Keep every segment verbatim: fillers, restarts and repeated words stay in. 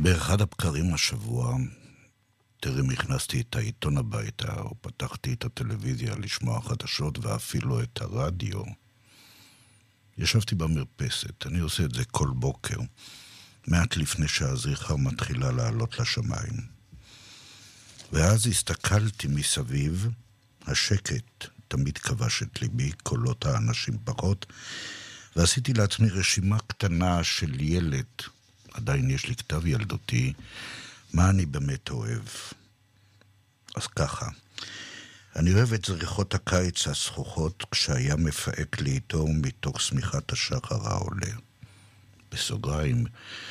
באחד הבקרים השבוע, טרם הכנסתי את העיתון הביתה, או פתחתי את הטלוויזיה לשמוע חדשות ואפילו את הרדיו, ישבתי במרפסת. אני עושה את זה כל בוקר, מעט לפני שהזריחה מתחילה לעלות לשמיים. ואז הסתכלתי מסביב, השקט תמיד כבש את ליבי, קולות האנשים פחות, ועשיתי לעצמי רשימה קטנה של ילד, עדיין יש לי כתב ילדותי, מה אני באמת אוהב. אז ככה, אני אוהב את זריחות הקיץ הסחוחות כשהיה מפעק לי איתו מתוך סמיכת השחר העולה. בסוגריים,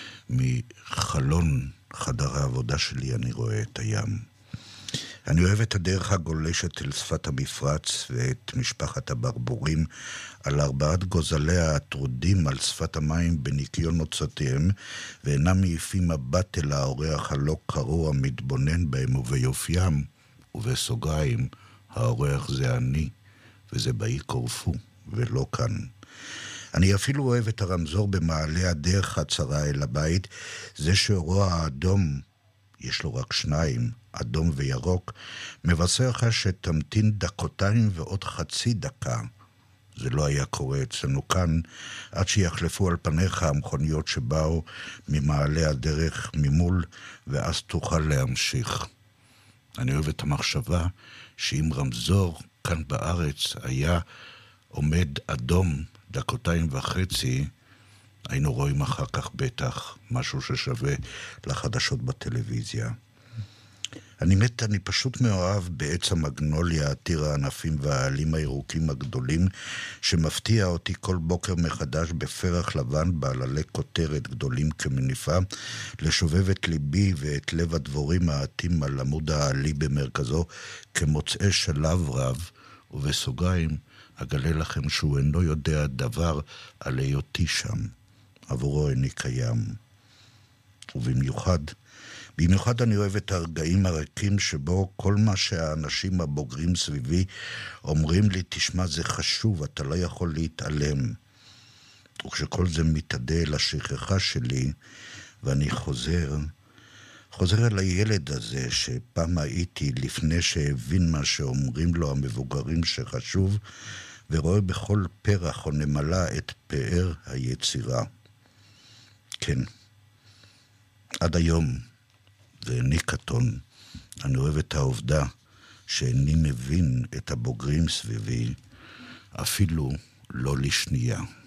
מחלון חדר העבודה שלי אני רואה את הים. אני אוהב את הדרך הגולשת אל שפת המפרץ ואת משפחת הברבורים על ארבעת גוזליה הטרודים על שפת המים בניקיון נוצותיהם, ואינם מעיפים מבט אל האורח הלא קרוע מתבונן בהם וביופיים, ובסוגריים, האורח זה אני, וזה באי קורפו, ולא כאן. אני אפילו אוהב את הרמזור במעלה הדרך הצרה אל הבית, זה שאורו האדום, יש לו רק שניים, אדום וירוק, מבשר לך שתמתין דקותיים ועוד חצי דקה. זה לא היה קורה אצלנו כאן, עד שיחלפו על פניך המכוניות שבאו ממעלה הדרך ממול, ואז תוכל להמשיך. אני אוהב את המחשבה שאם רמזור כאן בארץ היה עומד אדום דקותיים וחצי, היינו רואים אחר כך בטח משהו ששווה לחדשות בטלוויזיה. אני מת, אני פשוט מאוהב בעץ המגנוליה, עתיר הענפים והעלים הירוקים הגדולים, שמפתיע אותי כל בוקר מחדש בפרח לבן בעללי כותרת גדולים כמניפה, לשובב את ליבי ואת לב הדבורים העתים על עמוד העלי במרכזו כמוצאי שלב רב, ובסוגריים אגלה לכם שהוא אינו יודע דבר על היותי שם. עבורו איני קיים. ובמיוחד, במיוחד אני אוהב את הרגעים הריקים שבו כל מה שהאנשים הבוגרים סביבי אומרים לי, תשמע, זה חשוב, אתה לא יכול להתעלם. וכשכל זה מתעדה אל השכחה שלי, ואני חוזר, חוזר אל הילד הזה שפעם הייתי לפני שהבין מה שאומרים לו המבוגרים שחשוב, ורואה בכל פרח או נמלה את פאר היצירה. כן, עד היום, ואיני קטון, אני אוהב את העובדה שאיני מבין את הבוגרים סביבי, אפילו לא לשנייה.